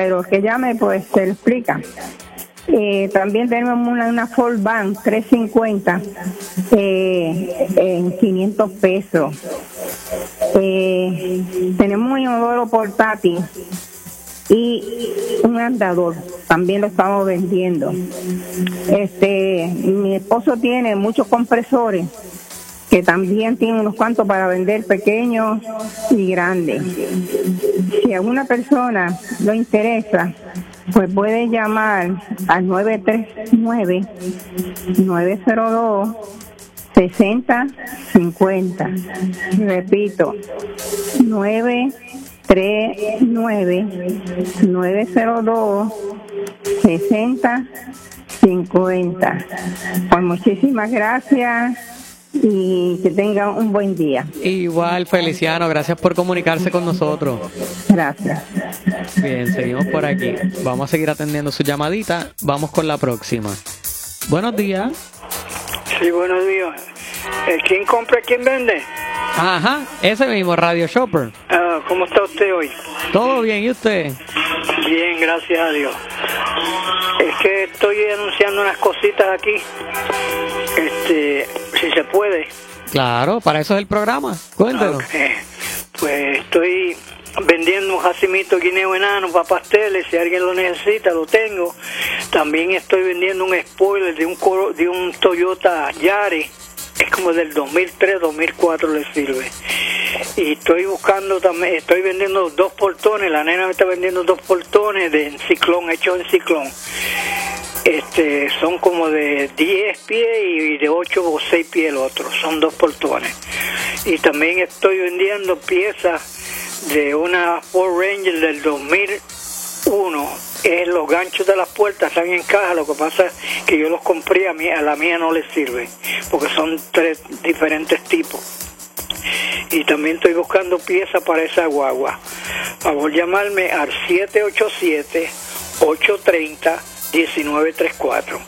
pero el que llame pues te lo explica. También tenemos una Ford Van 350 en 500 pesos. Tenemos un inodoro portátil y un andador, también lo estamos vendiendo. Mi esposo tiene muchos compresores que también tiene unos cuantos para vender, pequeños y grandes. Si a alguna persona lo interesa, pues puede llamar al 939-902-6050. Repito, 939-902-6050. Pues muchísimas gracias y que tengan un buen día. Igual, Feliciano, gracias por comunicarse con nosotros. Gracias. Bien, seguimos por aquí. Vamos a seguir atendiendo su llamadita. Vamos con la próxima. Buenos días. Sí, buenos días. ¿Quién compra, quién vende? Ajá, ese mismo, Radio Shopper. ¿Cómo está usted hoy? Todo bien, ¿y usted? Bien, gracias a Dios. Es que estoy anunciando unas cositas aquí. Si se puede. Claro, para eso es el programa. Cuéntanos. Okay. Pues estoy vendiendo un jacimito guineo enano para pasteles. Si alguien lo necesita, lo tengo. También estoy vendiendo un spoiler de un Toyota Yaris. Es como del 2003, 2004 le sirve. Y estoy buscando también, estoy vendiendo 2 portones. La nena me está vendiendo 2 portones de ciclón, hechos en ciclón. Son como de 10 pies y de 8 o 6 pies el otro. Son 2 portones. Y también estoy vendiendo piezas de una Ford Ranger del 2001. Los ganchos de las puertas están en caja. Lo que pasa es que yo los compré, a la mía no le sirve, porque son 3 diferentes tipos. Y también estoy buscando piezas para esa guagua. Favor llamarme al 787-830-1934.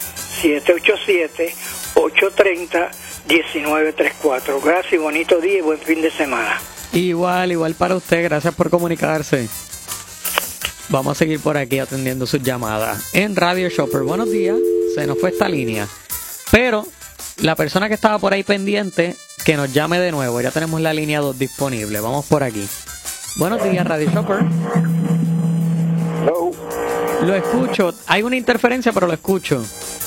787-830-1934. Gracias y bonito día y buen fin de semana. Igual para usted. Gracias por comunicarse. Vamos a seguir por aquí atendiendo sus llamadas en Radio Shopper. Buenos días. Se nos fue esta línea. Pero la persona que estaba por ahí pendiente, que nos llame de nuevo. Ya tenemos la línea 2 disponible. Vamos por aquí. Buenos días, Radio Shopper. Hello. Lo escucho. Hay una interferencia, pero lo escucho.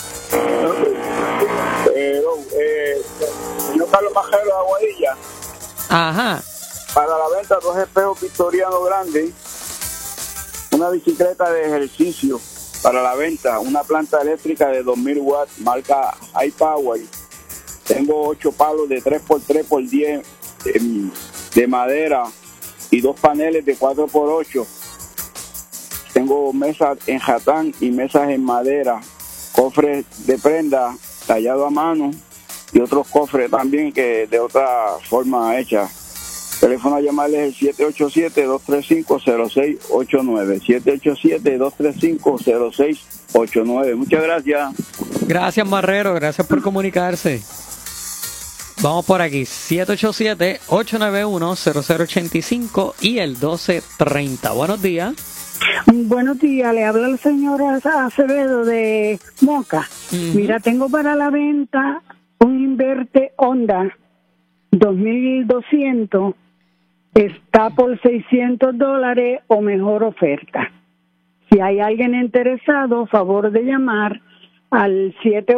Yo Carlos Majero de Aguadilla. Ajá. Para la venta, 2 espejos victorianos grandes, una bicicleta de ejercicio para la venta, una planta eléctrica de 2000 watts, marca High Power. Tengo 8 palos de 3x3x10 de madera y 2 paneles de 4x8. Tengo mesas en jatán y mesas en madera, cofres de prenda tallado a mano y otros cofres también que de otra forma hecha. Teléfono a llamarles el 787-235-0689. 787-235-0689. Muchas gracias. Gracias, Marrero. Gracias por comunicarse. Vamos por aquí. 787-891-0085 y el 1230. Buenos días. Buenos días. Le habla el señor Acevedo de Moca. Mira, tengo para la venta un Inverte Honda 2200. Está por $600 o mejor oferta. Si hay alguien interesado, favor de llamar al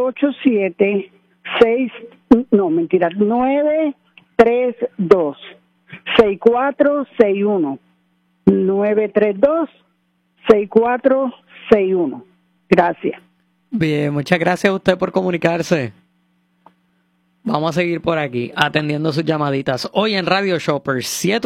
932-6461. 932-6461. Gracias. Bien, muchas gracias a usted por comunicarse. Vamos a seguir por aquí, atendiendo sus llamaditas. Hoy en Radio Shopper,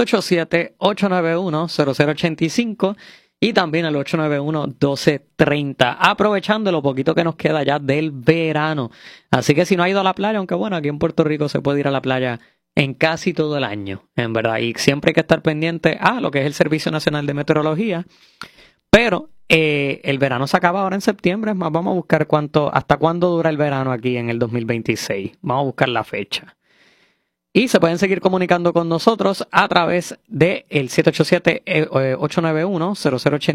787-891-0085 y también el 891-1230. Aprovechando lo poquito que nos queda ya del verano. Así que si no ha ido a la playa, aunque bueno, aquí en Puerto Rico se puede ir a la playa en casi todo el año, en verdad. Y siempre hay que estar pendiente a lo que es el Servicio Nacional de Meteorología. Pero el verano se acaba ahora en septiembre. Es más, vamos a buscar hasta cuándo dura el verano aquí en el 2026. Vamos a buscar la fecha. Y se pueden seguir comunicando con nosotros a través del 787-891-0085.